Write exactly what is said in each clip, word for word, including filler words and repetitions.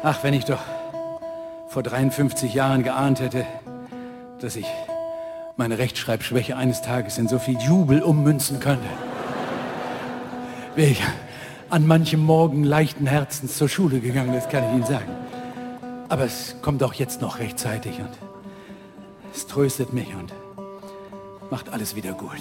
Ach, wenn ich doch vor dreiundfünfzig Jahren geahnt hätte, dass ich meine Rechtschreibschwäche eines Tages in so viel Jubel ummünzen könnte, wäre ich an manchem Morgen leichten Herzens zur Schule gegangen, das kann ich Ihnen sagen. Aber es kommt auch jetzt noch rechtzeitig und es tröstet mich und macht alles wieder gut.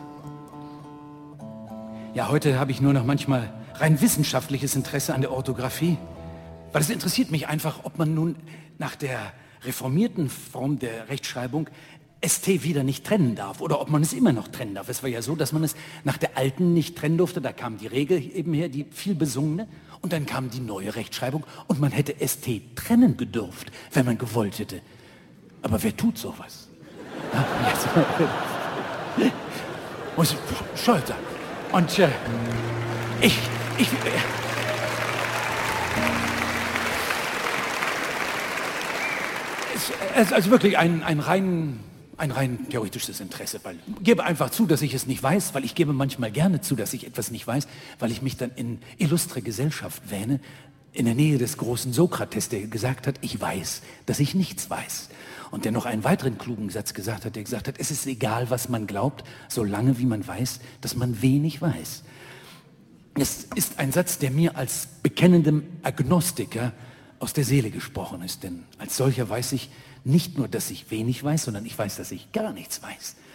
Ja, heute habe ich nur noch manchmal rein wissenschaftliches Interesse an der Orthographie, weil es interessiert mich einfach, ob man nun nach der reformierten Form der Rechtschreibung S T wieder nicht trennen darf oder ob man es immer noch trennen darf. Es war ja so, dass man es nach der alten nicht trennen durfte. Da kam die Regel eben her, die viel besungene. Und dann kam die neue Rechtschreibung und man hätte S T trennen gedurft, wenn man gewollt hätte. Aber wer tut sowas? Ja, jetzt. Muss ich stolz sein. Und äh, ich, ich, äh, es ist also wirklich ein, ein rein... ein rein theoretisches Interesse, weil ich gebe einfach zu, dass ich es nicht weiß, weil ich gebe manchmal gerne zu, dass ich etwas nicht weiß, weil ich mich dann in illustre Gesellschaft wähne, in der Nähe des großen Sokrates, der gesagt hat, ich weiß, dass ich nichts weiß. Und der noch einen weiteren klugen Satz gesagt hat, der gesagt hat, es ist egal, was man glaubt, solange wie man weiß, dass man wenig weiß. Es ist ein Satz, der mir als bekennendem Agnostiker aus der Seele gesprochen ist, denn als solcher weiß ich, nicht nur, dass ich wenig weiß, sondern ich weiß, dass ich gar nichts weiß.